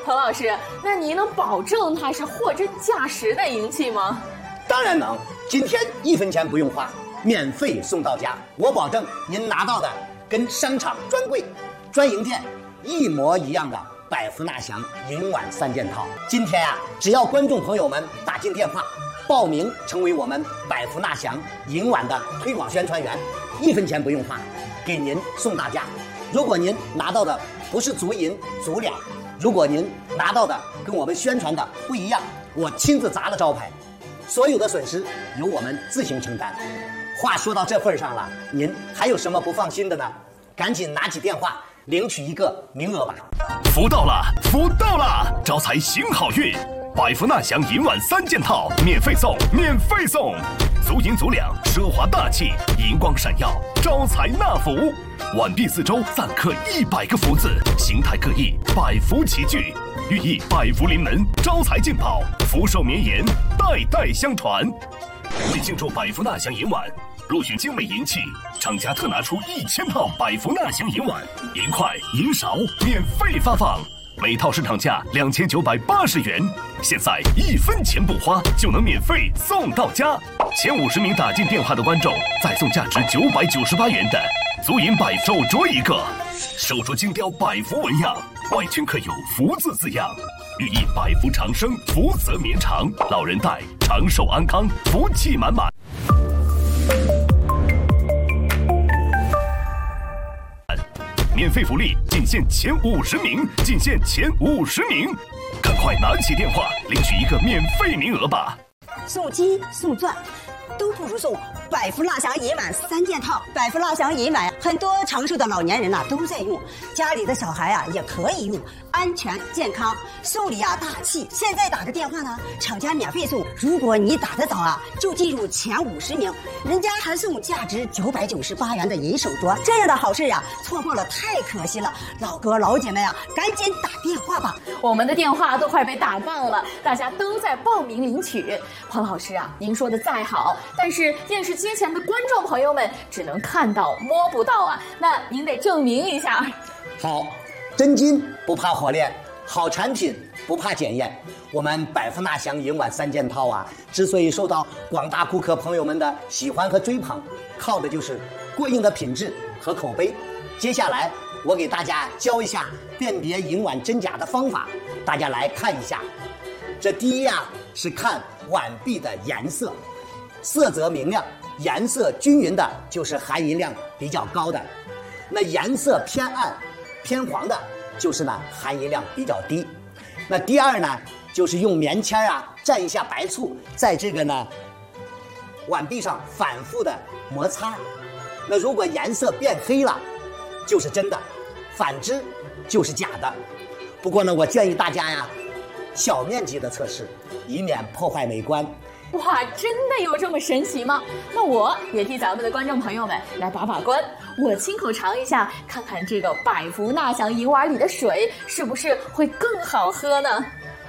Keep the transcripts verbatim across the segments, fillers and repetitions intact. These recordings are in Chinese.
彭老师，那您能保证它是货真价实的银器吗？ 当然能，今天一分钱不用花，免费送到家。我保证您拿到的跟商场专柜、专营店一模一样的百福纳祥银碗三件套。今天啊，只要观众朋友们打进电话报名成为我们百福纳祥银碗的推广宣传员，一分钱不用花，给您送大家。如果您拿到的不是足银足两，如果您拿到的跟我们宣传的不一样，我亲自砸了招牌，所有的损失由我们自行承担。话说到这份上了，您还有什么不放心的呢？赶紧拿起电话领取一个名额吧。 福到了，福到了！招财行好运，百福纳祥银碗三件套免费送，免费送！足银足两，奢华大气，银光闪耀，招财纳福。碗壁四周錾刻一百个福字，形态各异，百福齐聚，寓意百福临门，招财进宝，福寿绵延，代代相传。为庆祝百福纳祥银碗入选精美银器，厂家特拿出一千套百福纳祥银碗，银筷、银勺免费发放，每套市场价两千九百八十元，现在一分钱不花就能免费送到家。前五十名打进电话的观众再送价值九百九十八元的足银百手镯一个，手镯精雕百福纹样，外圈刻有福字字样，寓意百福长生，福泽绵长，老人戴长寿安康，福气满满。免费福利仅限前五十名，仅限前五十名，赶快拿起电话领取一个免费名额吧！ 送金送钻，都不如送百福纳祥银碗三件套。百福纳祥银碗，很多长寿的老年人呐、啊、都在用，家里的小孩啊也可以用，安全健康，送礼啊大气。现在打个电话呢，厂家免费送。如果你打得早啊，就进入前五十名，人家还送价值九百九十八元的银手镯。这样的好事呀、啊，错过了太可惜了。老哥老姐们呀、啊，赶紧打电话吧！ 我们的电话都快被打爆了，大家都在报名领取。彭老师啊，您说的再好，但是电视机前的观众朋友们只能看到摸不到啊，那您得证明一下。 好，真金不怕火炼，好产品不怕检验。我们百福纳祥银碗三件套啊，之所以受到广大顾客朋友们的喜欢和追捧，靠的就是过硬的品质和口碑。接下来我给大家教一下辨别银碗真假的方法，大家来看一下。这第一呀、啊、是看碗壁的颜色，色泽明亮，颜色均匀的就是含银量比较高的，那颜色偏暗偏黄的就是呢含银量比较低。那第二呢，就是用棉签啊蘸一下白醋，在这个呢碗壁上反复的摩擦，那如果颜色变黑了就是真的，反之就是假的。不过呢，我建议大家呀小面积的测试，以免破坏美观。 哇，真的有这么神奇吗？那我也替咱们的观众朋友们来把把关，我亲口尝一下，看看这个百福纳祥银碗里的水是不是会更好喝呢？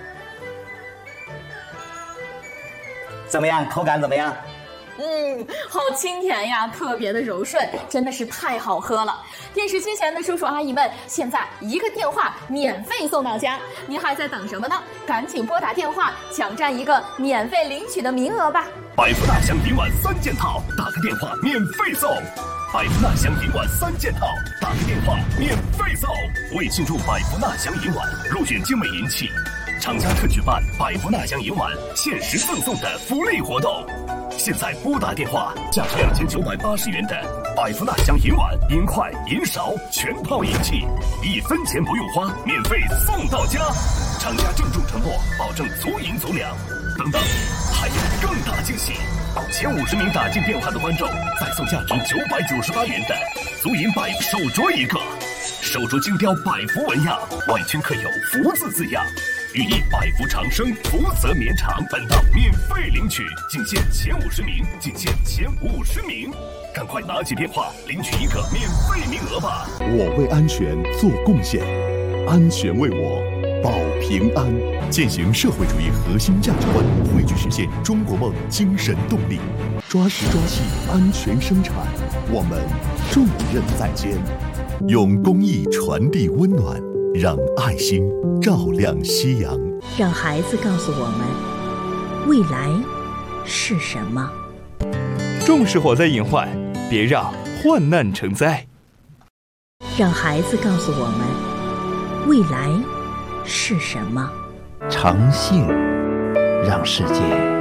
怎么样？口感怎么样？ 嗯，好清甜呀，特别的柔顺，真的是太好喝了。电视机前的叔叔阿姨们，现在一个电话免费送到家，您还在等什么呢？赶紧拨打电话，抢占一个免费领取的名额吧！ 百福纳祥银碗三件套，打个电话免费送。百福纳祥银碗三件套，打个电话免费送。为庆祝百福纳祥银碗入选精美银器，厂家特举办百福纳祥银碗限时赠送的福利活动。现在拨打电话，价值两千九百八十元的百福纳祥银碗、银筷、银勺全套银器，一分钱不用花，免费送到家。厂家郑重承诺，保证足银足两。等等，还有更大惊喜！前五十名打进电话的观众再送价值九百九十八元的足银百手镯一个，手镯精雕百福纹样，外圈刻有福字字样，寓意百福长生，福泽绵长。本档免费领取，仅限前五十名，仅限前五十名，赶快拿起电话领取一个免费名额吧！ 我为安全做贡献，安全为我保平安。践行社会主义核心价值观，汇聚实现中国梦精神动力，抓实抓细安全生产，我们重任在肩，用公益传递温暖， 让爱心照亮夕阳。 让孩子告诉我们，未来是什么。 重视火灾隐患，别让患难成灾。 让孩子告诉我们，未来是什么。 诚信，让世界